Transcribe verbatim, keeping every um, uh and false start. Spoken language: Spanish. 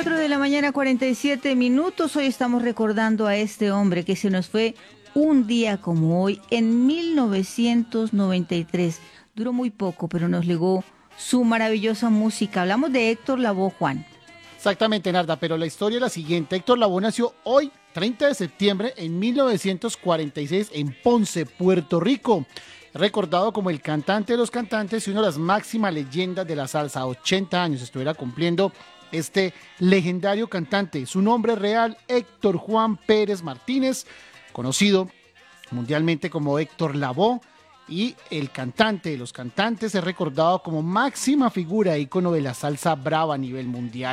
cuatro de la mañana, cuarenta y siete minutos. Hoy estamos recordando a este hombre que se nos fue un día como hoy, en mil novecientos noventa y tres. Duró muy poco, pero nos legó su maravillosa música. Hablamos de Héctor Lavoe, Juan. Exactamente, Narda, pero la historia es la siguiente. Héctor Lavoe nació hoy, treinta de septiembre, en mil novecientos cuarenta y seis, en Ponce, Puerto Rico. Recordado como el cantante de los cantantes y una de las máximas leyendas de la salsa. ochenta años estuviera cumpliendo este legendario cantante. Su nombre real, Héctor Juan Pérez Martínez, conocido mundialmente como Héctor Lavoe, y el cantante de los cantantes es recordado como máxima figura, ícono de la salsa brava a nivel mundial.